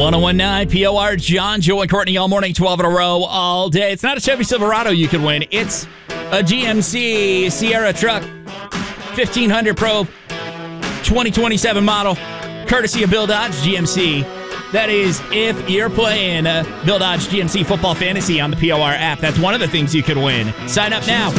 1019 POR, John, Joe, and Courtney all morning, 12 in a row, all day. It's not a Chevy Silverado you can win. It's a GMC Sierra truck, 1500 Pro, 2027 model, courtesy of Bill Dodge GMC. That is, if you're playing Bill Dodge GMC Football Fantasy on the POR app, that's one of the things you could win. Sign up now.